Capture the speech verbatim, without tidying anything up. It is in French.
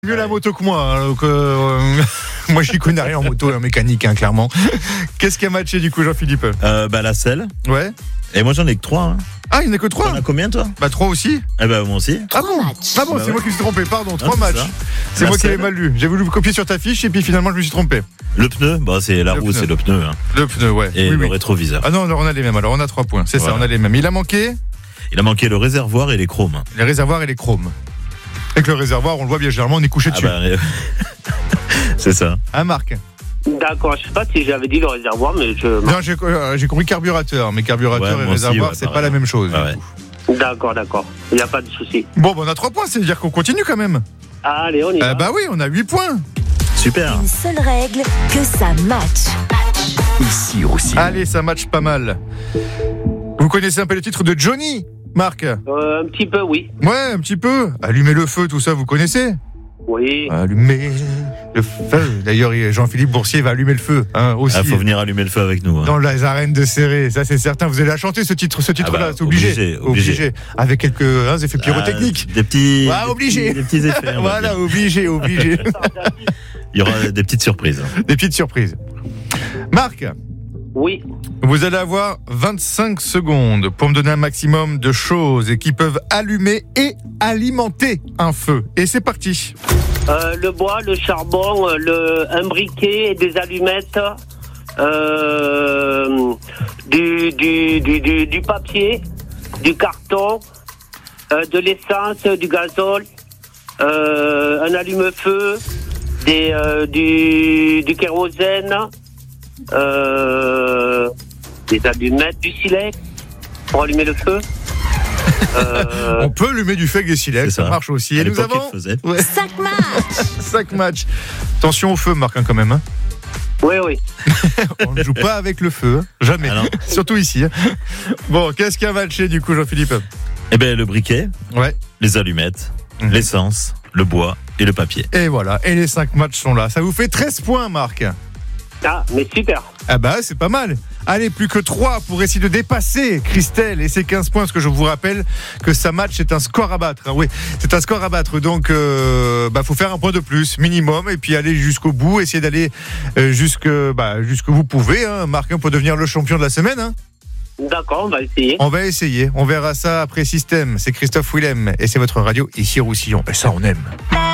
Mieux la moto que moi, hein, donc euh, moi j'y connais rien en moto et en mécanique, hein, clairement. Qu'est-ce qui a matché du coup, Jean-Philippe? euh, Bah la selle. Ouais. Et moi j'en ai que trois. Hein. Ah, il n'y en a que trois. T'en as combien toi? Bah trois aussi. Eh bah moi aussi. Ah bon? Ah bon, bah c'est ouais. moi qui me suis trompé, pardon, trois c'est matchs. ça. C'est La moi qui selle. l'ai mal lu. J'ai voulu vous copier sur ta fiche et puis finalement je me suis trompé. Le pneu, bah c'est la Le roue, pneu. c'est le pneu. Hein. Le pneu, ouais. Et oui, le oui. rétroviseur. Ah non, alors on a les mêmes, alors on a trois points, c'est Voilà. ça, on a les mêmes. Il a manqué Il a manqué le réservoir et les chromes. les réservoirs et les chromes. Avec le réservoir, on le voit bien généralement, on est couché Ah dessus. bah, euh, c'est ça. Hein, Marc? D'accord, je sais pas si j'avais dit le réservoir, mais je. Non, j'ai euh, j'ai compris carburateur, mais carburateur Ouais, et moi aussi, réservoir, ouais, c'est pareil. pas la même chose. Ah ouais. D'accord, d'accord. Il n'y a pas de souci. Bon, bah, on a trois points, c'est-à-dire qu'on continue quand même. Allez, on y va. Ah bah oui, on a huit points. Super. Une seule règle, que ça match. Ici aussi. Allez, ça match pas mal. Vous connaissez un peu le titre de Johnny, Marc? Euh, un petit peu, oui. Ouais, un petit peu. Allumer le feu, tout ça, vous connaissez? Oui. Allumer le feu. D'ailleurs, Jean-Philippe Boursier va allumer le feu, hein, aussi. Ah, faut venir allumer le feu avec nous. Hein. Dans les arènes de Serré, ça c'est certain. Vous allez la chanter ce titre, ce titre-là, Ah bah, c'est obligé. obligé, obligé. Avec quelques hein, effets pyrotechniques. Ah, des petits. Ouais, des obligé. petits- Des petits effets. on va Voilà, dire. obligé, obligé. Il y aura des petites surprises. Des petites surprises. Marc, Oui. vous allez avoir vingt-cinq secondes pour me donner un maximum de choses et qui peuvent allumer et alimenter un feu. Et c'est parti. Euh, le bois, le charbon, euh, le, un briquet, des allumettes, euh, du, du, du, du, du papier, du carton, euh, de l'essence, du gazole, euh, un allume-feu, des, euh, du, du kérosène, euh, des allumettes, du silex pour allumer le feu. Euh, On peut allumer du feu avec des silex, C'est ça. ça. marche aussi. À Et nous l'époque, avons il le faisait. ouais, Cinq matchs. cinq matchs. Attention au feu, Marc, hein, quand même. Hein. oui, oui. On ne joue pas avec le feu, hein. Jamais. Ah non. Surtout ici. Hein. Bon, qu'est-ce qui a matché du coup, Jean-Philippe? Eh ben le briquet, Ouais. les allumettes, Mhm. l'essence, le bois et le papier. Et voilà, et les cinq matchs sont là. Ça vous fait treize points, Marc. Ah, mais super. Ah bah, c'est pas mal. Allez, plus que trois pour essayer de dépasser Christelle et ses quinze points, parce que je vous rappelle que ça match, c'est un score à battre. Oui, c'est un score à battre, donc euh, bah, faut faire un point de plus, minimum, et puis aller jusqu'au bout, essayer d'aller euh, jusque, bah, jusque vous pouvez, hein, Marc, hein, pour devenir le champion de la semaine. Hein. D'accord, on va essayer. On va essayer, on verra ça après Système. C'est Christophe Willem, et c'est votre radio ici Roussillon. Et ça, on aime.